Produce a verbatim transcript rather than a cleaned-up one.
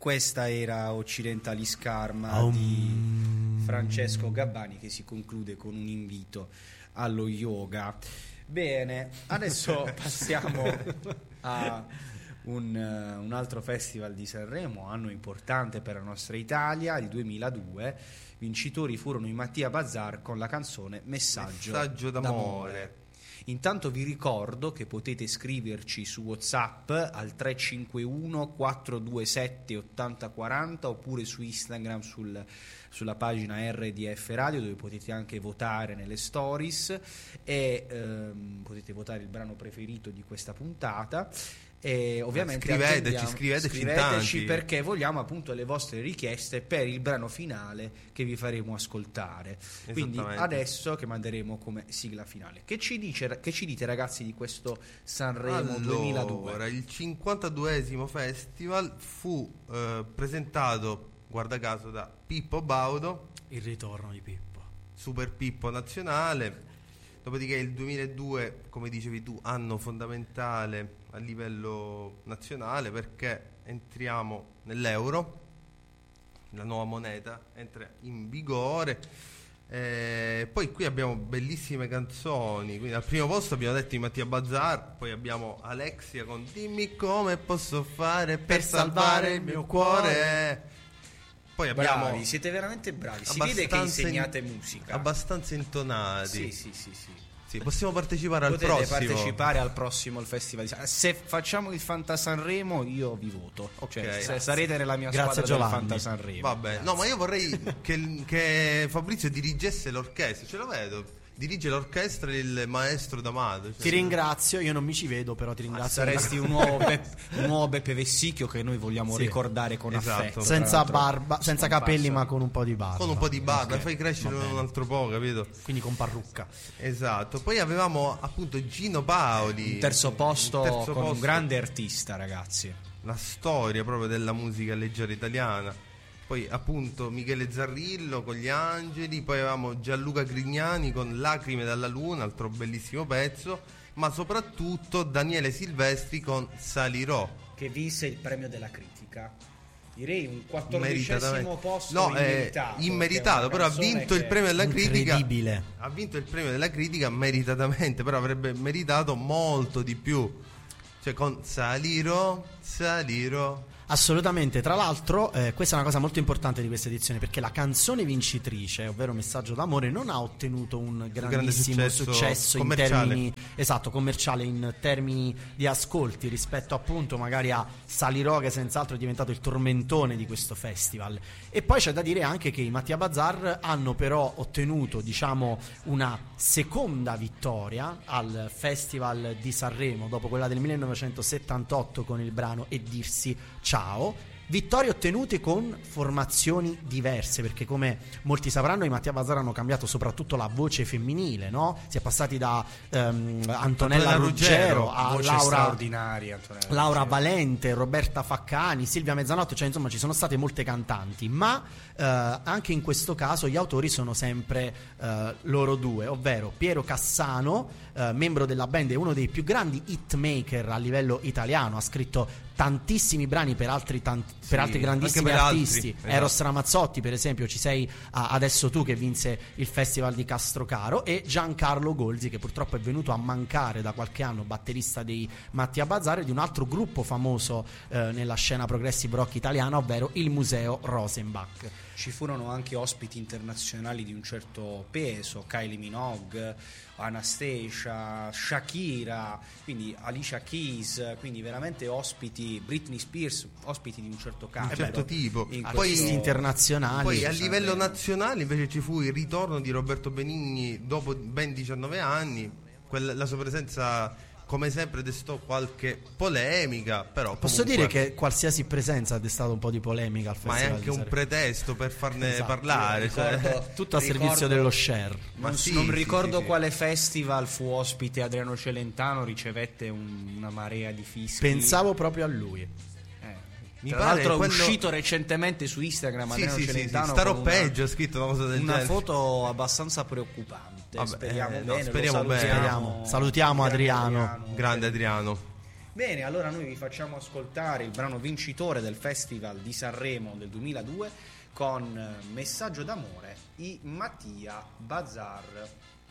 questa era Occidentalis Karma um. di Francesco Gabbani, che si conclude con un invito allo yoga. Bene, adesso passiamo a un, uh, un altro festival di Sanremo, anno importante per la nostra Italia, il duemiladue. Vincitori furono i Mattia Bazar con la canzone Messaggio, Messaggio d'amore. d'amore. Intanto vi ricordo che potete scriverci su WhatsApp al tre cinque uno quattro due sette otto zero quattro zero oppure su Instagram sul, sulla pagina R D F Radio, dove potete anche votare nelle stories e ehm, potete votare il brano preferito di questa puntata. E ovviamente scriveteci, scriveteci, scriveteci in perché vogliamo appunto le vostre richieste per il brano finale che vi faremo ascoltare. Quindi adesso che manderemo come sigla finale, che ci dice, che ci dite ragazzi di questo Sanremo allora, duemiladue? Il cinquantaduesimo festival fu eh, presentato, guarda caso, da Pippo Baudo, il ritorno di Pippo, Super Pippo nazionale. Dopodiché il duemiladue, come dicevi tu, anno fondamentale a livello nazionale, perché entriamo nell'euro, la nuova moneta entra in vigore. Eh, poi qui abbiamo bellissime canzoni, quindi al primo posto abbiamo detto i Mattia Bazar, poi abbiamo Alexia con Dimmi come posso fare per, per salvare il mio cuore. Poi abbiamo bravi, siete veramente bravi, si vede che insegnate in, musica abbastanza intonati. Sì, sì, sì, sì. Sì, possiamo partecipare Potete al prossimo. partecipare al prossimo al festival. Se facciamo il Fanta Sanremo io vi voto, okay, cioè, se sarete nella mia Grazie squadra Giovanni. del Fanta Sanremo. Vabbè, no, ma io vorrei che, che Fabrizio dirigesse l'orchestra, ce lo vedo. Dirige l'orchestra il maestro D'Amato. Cioè. Ti ringrazio, io non mi ci vedo, però ti ringrazio. Ah, saresti un nuovo, Beppe, un nuovo Beppe Vessicchio che noi vogliamo sì. ricordare con esatto. affetto. Senza barba, senza capelli, ma con un po' di barba. Con un po' di barba, okay. Fai crescere un altro po', capito? Quindi con parrucca. Esatto. Poi avevamo appunto Gino Paoli. Un terzo posto un terzo con posto. un grande artista, ragazzi. La storia proprio della musica leggera italiana. Poi appunto Michele Zarrillo con Gli Angeli, poi avevamo Gianluca Grignani con Lacrime dalla Luna, altro bellissimo pezzo, ma soprattutto Daniele Silvestri con Salirò, che vinse il premio della critica. Direi un quattordicesimo posto no, immeritato. Eh, immeritato, però ha vinto il premio della critica. Incredibile. Ha vinto il premio della critica meritatamente, però avrebbe meritato molto di più. Cioè con Salirò, Salirò. Assolutamente, tra l'altro eh, questa è una cosa molto importante di questa edizione, perché la canzone vincitrice, ovvero Messaggio d'amore, non ha ottenuto un grandissimo un successo, successo in termini esatto, commerciale, in termini di ascolti, rispetto appunto magari a Salirò, che senz'altro è diventato il tormentone di questo festival. E poi c'è da dire anche che i Mattia Bazar hanno però ottenuto, diciamo, una seconda vittoria al Festival di Sanremo dopo quella del millenovecentosettantotto con il brano E dirsi ciao. Vittorie ottenute con formazioni diverse, perché come molti sapranno i Mattia Bazar hanno cambiato soprattutto la voce femminile, no? Si è passati da um, Antonella, Antonella Ruggero, Ruggero a voce Laura, straordinaria, Antonella Laura Ruggero. Valente, Roberta Faccani, Silvia Mezzanotte, cioè insomma ci sono state molte cantanti, ma uh, anche in questo caso gli autori sono sempre uh, loro due, ovvero Piero Cassano, uh, membro della band e uno dei più grandi hitmaker a livello italiano, ha scritto tantissimi brani per altri, tanti, sì, per altri grandissimi per artisti, altri, Eros esatto. Ramazzotti per esempio, Ci sei a adesso tu, che vinse il festival di Castrocaro, e Giancarlo Golzi, che purtroppo è venuto a mancare da qualche anno, batterista dei Mattia Bazar e di un altro gruppo famoso eh, nella scena progressive rock italiana, ovvero il Museo Rosenbach. Ci furono anche ospiti internazionali di un certo peso, Kylie Minogue, Anastasia, Shakira, quindi Alicia Keys, quindi veramente ospiti, Britney Spears, ospiti di un certo calibro, un certo tipo, poi internazionali. Poi a livello nazionale invece ci fu il ritorno di Roberto Benigni dopo ben diciannove anni, quella, la sua presenza come sempre destò qualche polemica, però posso comunque... dire che qualsiasi presenza ha destato un po' di polemica al festival, ma è anche un pretesto per farne esatto, parlare, ricordo, cioè... tutto a ricordo, servizio dello share. Ma non, sì, non sì, ricordo sì, sì. quale festival fu ospite Adriano Celentano, ricevette un, una marea di fischi. Pensavo proprio a lui. Eh. Mi Tra pare l'altro quello... è uscito recentemente su Instagram sì, Adriano sì, Celentano, sì, sì. Starò con una, peggio, ha scritto una cosa del una genere, foto abbastanza preoccupante. Vabbè, speriamo eh, no, bene, speriamo lo bene. salutiamo, Speriamo. Salutiamo Adriano. Adriano, grande Adriano. Bene, allora noi vi facciamo ascoltare il brano vincitore del Festival di Sanremo del duemiladue con Messaggio d'amore, i Mattia Bazar.